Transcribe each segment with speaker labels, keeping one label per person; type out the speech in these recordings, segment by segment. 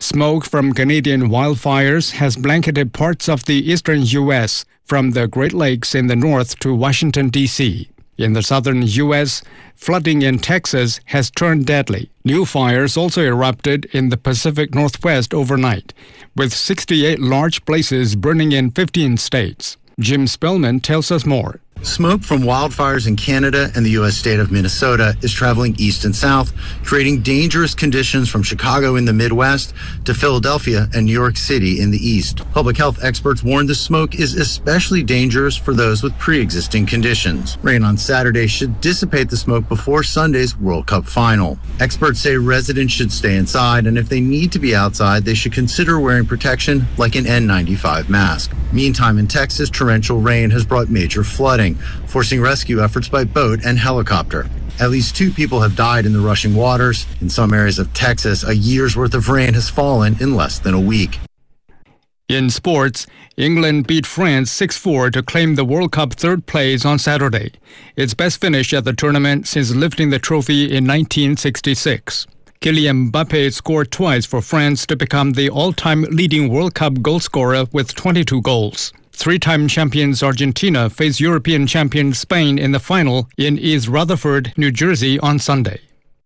Speaker 1: Smoke from Canadian wildfires has blanketed parts of the eastern U.S., from the Great Lakes in the north to Washington, D.C. In the southern U.S., flooding in Texas has turned deadly. New fires also erupted in the Pacific Northwest overnight, with 68 large places burning in 15 states. Jim Spellman tells us more.
Speaker 2: Smoke from wildfires in Canada and the U.S. state of Minnesota is traveling east and south, creating dangerous conditions from Chicago in the Midwest to Philadelphia and New York City in the east. Public health experts warn the smoke is especially dangerous for those with pre-existing conditions. Rain on Saturday should dissipate the smoke before Sunday's World Cup final. Experts say residents should stay inside, and if they need to be outside, they should consider wearing protection like an N95 mask. Meantime, in Texas, torrential rain has brought major flooding, forcing rescue efforts by boat and helicopter. At least 2 people have died in the rushing waters. In some areas of Texas, a year's worth of rain has fallen in less than a week.
Speaker 1: In sports, England beat France 6-4 to claim the World Cup third place on Saturday, its best finish at the tournament since lifting the trophy in 1966. Kylian Mbappé scored twice for France to become the all-time leading World Cup goalscorer with 22 goals. 3-time champions Argentina face European champion Spain in the final in East Rutherford, New Jersey on Sunday.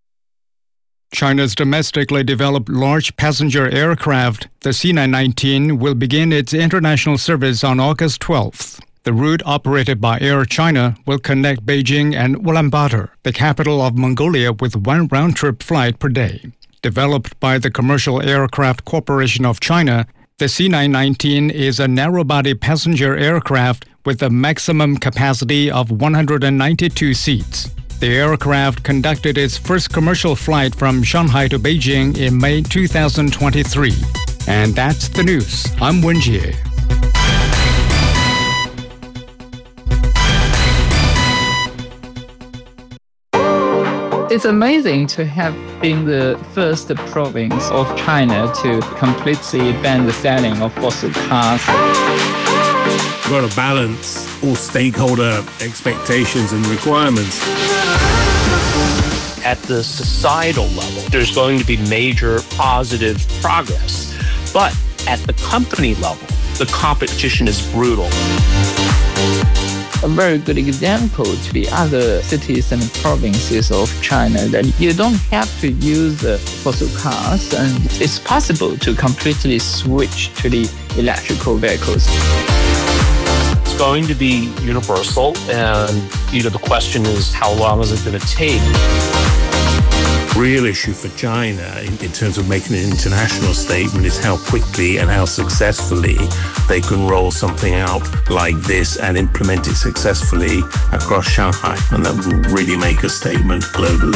Speaker 1: China's domestically developed large passenger aircraft, the C919, will begin its international service on August 12th. The route, operated by Air China, will connect Beijing and Ulaanbaatar, the capital of Mongolia, with 1 round-trip flight per day. Developed by the Commercial Aircraft Corporation of China, the C919 is a narrow-body passenger aircraft with a maximum capacity of 192 seats. The aircraft conducted its first commercial flight from Shanghai to Beijing in May 2023. And that's the news. I'm Wen Jie.
Speaker 3: It's amazing to have been the first province of China to completely ban the selling of fossil cars.
Speaker 4: We've got to balance all stakeholder expectations and requirements.
Speaker 5: At the societal level, there's going to be major positive progress. But at the company level, the competition is brutal.
Speaker 3: A very good example to the other cities and provinces of China that you don't have to use fossil cars, and it's possible to completely switch to the electrical vehicles.
Speaker 5: It's going to be universal, and the question is, how long is it going to take?
Speaker 4: Real issue for China in terms of making an international statement is how quickly and how successfully they can roll something out like this and implement it successfully across Shanghai. And that will really make a statement globally.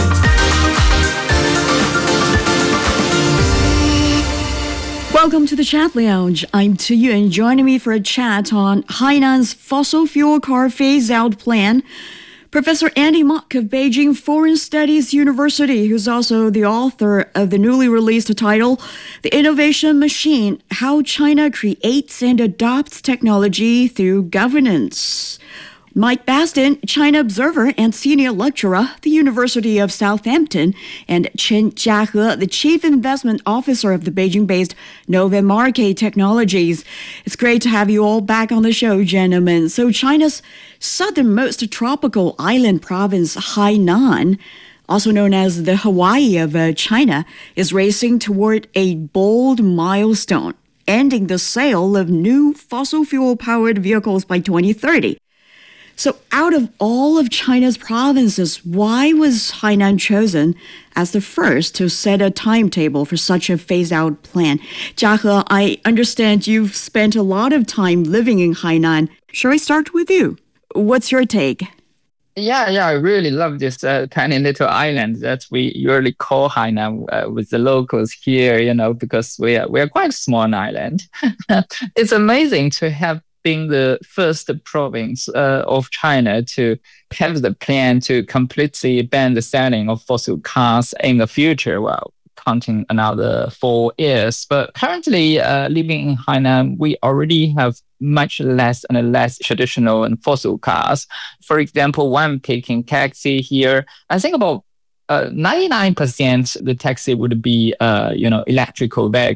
Speaker 6: Welcome to the Chat Lounge. I'm Tu, and joining me for a chat on Hainan's fossil fuel car phase-out plan, Professor Andy Mok of Beijing Foreign Studies University, who's also the author of the newly released title, The Innovation Machine: How China Creates and Adopts Technology Through Governance. Mike Baston, China observer and senior lecturer at the University of Southampton, and Chen Jiahe, the chief investment officer of the Beijing-based Novamarque Technologies. It's great to have you all back on the show, gentlemen. So China's southernmost tropical island province, Hainan, also known as the Hawaii of China, is racing toward a bold milestone, ending the sale of new fossil fuel-powered vehicles by 2030. So out of all of China's provinces, why was Hainan chosen as the first to set a timetable for such a phase-out plan? Jiahe, I understand you've spent a lot of time living in Hainan. Shall I start with you? What's your take?
Speaker 3: Yeah, I really love this tiny little island that we usually call Hainan with the locals here, because we are quite a small island. It's amazing to have been the first province of China to have the plan to completely ban the selling of fossil cars in the future, counting another 4 years. But currently, living in Hainan, we already have much less and less traditional and fossil cars. For example, when I'm taking taxi here, I think about 99% the taxi would be, electrical vehicle.